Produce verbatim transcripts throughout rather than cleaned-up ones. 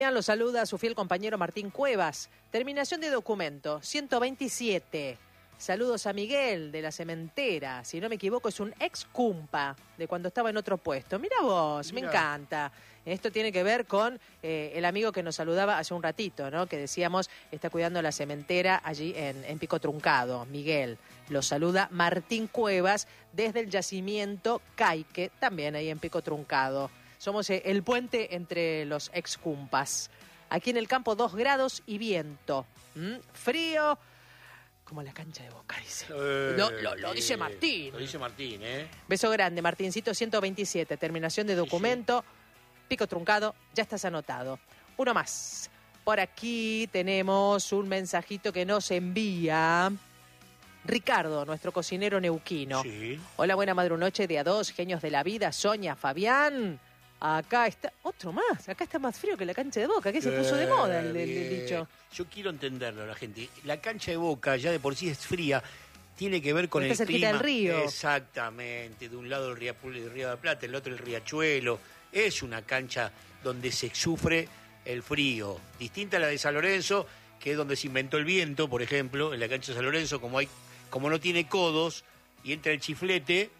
Lo saluda a su fiel compañero Martín Cuevas. Terminación de documento, ciento veintisiete. Saludos a Miguel de la Cementera. Si no me equivoco, es un ex cumpa de cuando estaba en otro puesto. Mira vos, Mirá. Me encanta. Esto tiene que ver con eh, el amigo que nos saludaba hace un ratito, ¿no? Que decíamos, está cuidando la cementera allí en, en Pico Truncado. Miguel. Lo saluda Martín Cuevas desde el yacimiento Caique, también ahí en Pico Truncado. Somos eh, el puente entre los ex cumpas. Aquí en el campo, dos grados y viento. ¿Mm? Frío, como la cancha de Boca, dice. Eh, lo, lo, lo dice Martín. Lo dice Martín, ¿eh? Beso grande, Martincito, ciento veintisiete. Terminación de documento. Sí, sí. Pico Truncado, ya estás anotado. Uno más. Por aquí tenemos un mensajito que nos envía Ricardo, nuestro cocinero neuquino. Sí. Hola, buena madrunoche de a dos, genios de la vida, Sonia, Fabián. Acá está, otro más, acá está más frío que la cancha de Boca, que se puso de moda el, el, el dicho. Yo quiero entenderlo, la gente. La cancha de Boca ya de por sí es fría, tiene que ver con el clima. Del río. Exactamente, de un lado el río, el río de la Plata, el otro el riachuelo. Es una cancha donde se sufre el frío, distinta a la de San Lorenzo, que es donde se inventó el viento, por ejemplo, en la cancha de San Lorenzo, como hay, como no tiene codos y entra el chiflete.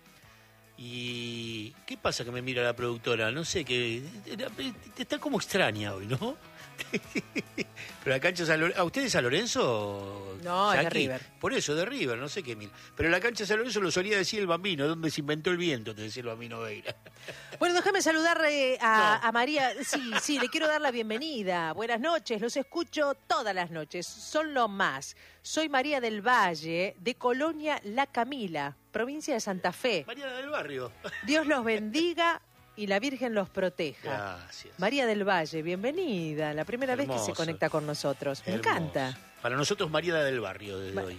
¿Y qué pasa que me mira la productora? No sé, que está como extraña hoy, ¿no? Pero la cancha San Lorenzo, ¿a ustedes de San Lorenzo? No, es de River. Por eso, de River, no sé qué mira. Pero la cancha de San Lorenzo lo solía decir el Bambino, donde se inventó el viento, te decía el Bambino Veira. Bueno, déjame saludar eh, a, no. a María. Sí, sí, le quiero dar la bienvenida. Buenas noches, los escucho todas las noches. Son lo más. Soy María del Valle, de Colonia La Camila, provincia de Santa Fe. María del Barrio. Dios los bendiga y la Virgen los proteja. Gracias. María del Valle, bienvenida. La primera Hermoso. vez que se conecta con nosotros. Me Hermoso. encanta. Para nosotros, María del Barrio, desde Ma- hoy.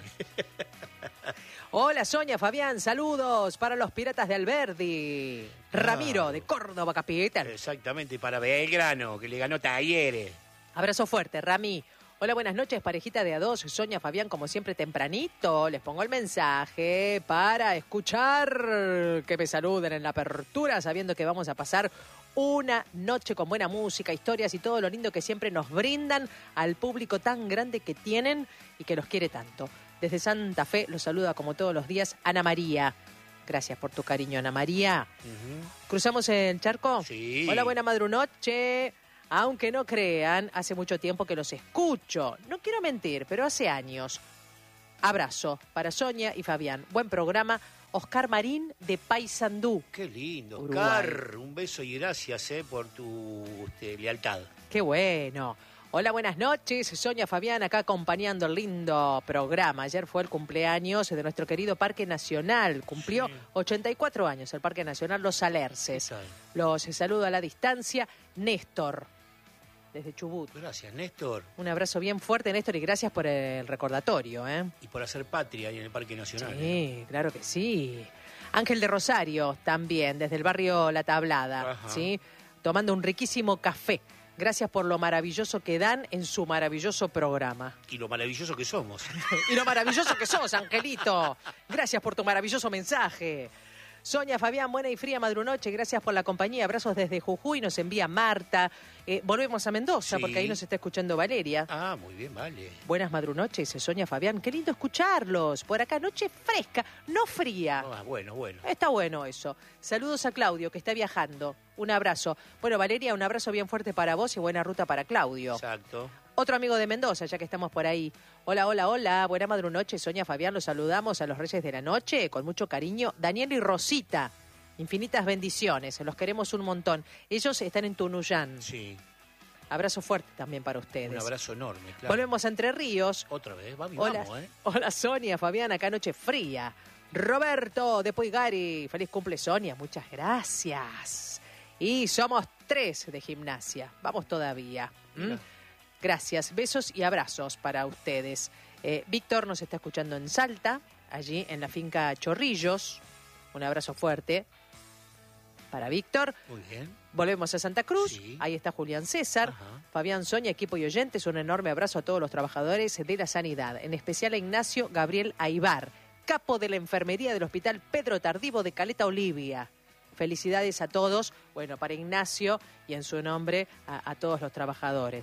Hola, Sonia, Fabián, saludos para los Piratas de Alberdi. Claro. Ramiro, de Córdoba Capital. Exactamente, para Belgrano, que le ganó Talleres. Abrazo fuerte, Rami. Hola, buenas noches, parejita de a dos. Sonia, Fabián, como siempre, tempranito. Les pongo el mensaje para escuchar que me saluden en la apertura, sabiendo que vamos a pasar una noche con buena música, historias y todo lo lindo que siempre nos brindan al público tan grande que tienen y que los quiere tanto. Desde Santa Fe los saluda como todos los días Ana María. Gracias por tu cariño, Ana María. Uh-huh. ¿Cruzamos el charco? Sí. Hola, buena madrunoche. Aunque no crean, hace mucho tiempo que los escucho. No quiero mentir, pero hace años. Abrazo para Sonia y Fabián. Buen programa. Oscar Marín de Paysandú. Qué lindo, Uruguay. Oscar. Un beso y gracias eh, por tu este, lealtad. Qué bueno. Hola, buenas noches. Sonia, Fabián, acá acompañando el lindo programa. Ayer fue el cumpleaños de nuestro querido Parque Nacional. Cumplió sí. ochenta y cuatro años el Parque Nacional Los Alerces. Los saludo a la distancia. Néstor, desde Chubut. Gracias, Néstor. Un abrazo bien fuerte, Néstor, y gracias por el recordatorio. ¿eh? Y por hacer patria ahí en el Parque Nacional. Sí, ¿eh? claro que sí. Ángel de Rosario también, desde el barrio La Tablada, ¿sí? Tomando un riquísimo café. Gracias por lo maravilloso que dan en su maravilloso programa. Y lo maravilloso que somos. Y lo maravilloso que sos, Angelito. Gracias por tu maravilloso mensaje. Sonia, Fabián, buena y fría madrunoche, gracias por la compañía, abrazos desde Jujuy, nos envía Marta. Eh, volvemos a Mendoza, sí. Porque ahí nos está escuchando Valeria. Ah, muy bien, vale. Buenas madrunoches, Sonia, Fabián, qué lindo escucharlos. Por acá, noche fresca, no fría. Ah, bueno, bueno. Está bueno eso. Saludos a Claudio, que está viajando. Un abrazo. Bueno, Valeria, un abrazo bien fuerte para vos y buena ruta para Claudio. Exacto. Otro amigo de Mendoza, ya que estamos por ahí. Hola, hola, hola. Buena madrunoche, Sonia, Fabián. Los saludamos a los Reyes de la Noche con mucho cariño. Daniel y Rosita. Infinitas bendiciones. Los queremos un montón. Ellos están en Tunuyán. Sí. Abrazo fuerte también para ustedes. Un abrazo enorme, claro. Volvemos a Entre Ríos. Otra vez, vamos, hola, vamos, ¿eh? Hola, Sonia, Fabián. Acá noche fría. Roberto de Puigari. Feliz cumple, Sonia. Muchas gracias. Y somos tres de gimnasia. Vamos todavía. ¿Mm? Gracias, besos y abrazos para ustedes. Eh, Víctor nos está escuchando en Salta, allí en la finca Chorrillos. Un abrazo fuerte para Víctor. Muy bien. Volvemos a Santa Cruz. Sí. Ahí está Julián César. Ajá. Fabián, Sonia, equipo y oyentes. Un enorme abrazo a todos los trabajadores de la sanidad. En especial a Ignacio Gabriel Aibar, capo de la enfermería del Hospital Pedro Tardivo de Caleta Olivia. Felicidades a todos, bueno, para Ignacio y en su nombre a, a todos los trabajadores.